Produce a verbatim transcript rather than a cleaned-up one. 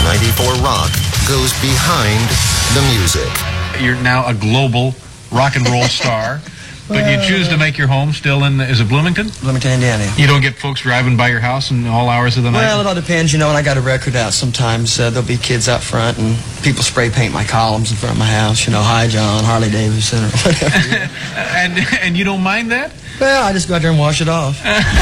ninety-four Rock goes behind the music. You're now a global rock and roll star, but you choose to make your home still in, is it Bloomington? Bloomington, Indiana. You don't get folks driving by your house in all hours of the night? Well, it all depends. You know, when I got a record out, sometimes uh, there'll be kids out front and people spray paint my columns in front of my house. You know, Hi John, Harley Davidson, or whatever. and, and you don't mind that? Well, I just go out there and wash it off.